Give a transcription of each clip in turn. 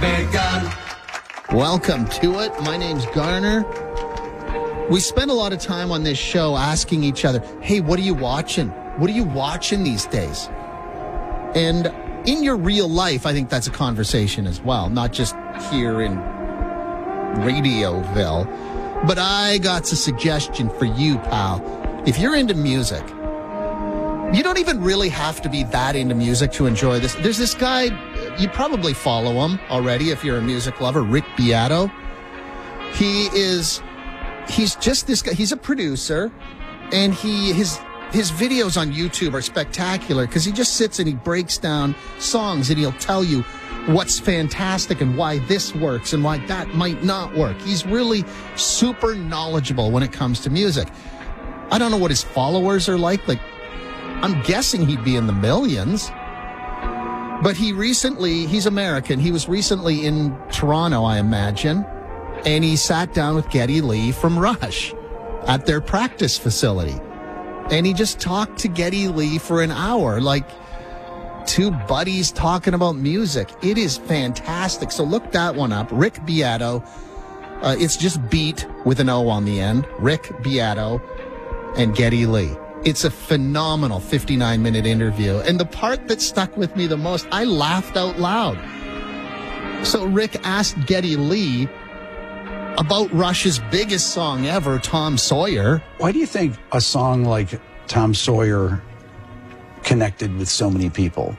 begun. Welcome to it. My name's Garner. We spend a lot of time on this show asking each other, hey, what are you watching? What are you watching these days? And in your real life, I think that's a conversation as well, not just here in Radioville. But I got a suggestion for you, pal. If you're into music, you don't even really have to be that into music to enjoy this. There's this guy, you probably follow him already if you're a music lover, Rick Beato. He's just this guy. He's a producer, and his videos on YouTube are spectacular because he just sits and he breaks down songs and he'll tell you what's fantastic and why this works and why that might not work. He's really super knowledgeable when it comes to music. I don't know what his followers are like. I'm guessing he'd be in the millions. But he's American. He was recently in Toronto, I imagine, and he sat down with Geddy Lee from Rush at their practice facility. And he just talked to Geddy Lee for an hour, like two buddies talking about music. It is fantastic. So look that one up. Rick Beato. It's just Beat with an O on the end. Rick Beato and Geddy Lee. It's a phenomenal 59-minute interview. And the part that stuck with me the most, I laughed out loud. So Rick asked Geddy Lee about Rush's biggest song ever, Tom Sawyer. Why do you think a song like Tom Sawyer connected with so many people?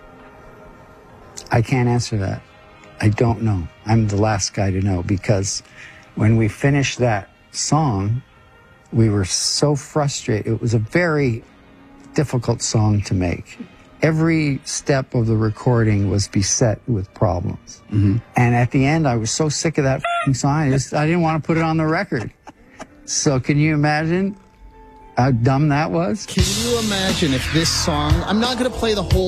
I can't answer that. I don't know. I'm the last guy to know, because when we finished that song, we were so frustrated. It was a very difficult song to make. Every step of the recording was beset with problems. Mm-hmm. And at the end, I was so sick of that song, I didn't want to put it on the record. So can you imagine how dumb that was? Can you imagine if this song, I'm not going to play the whole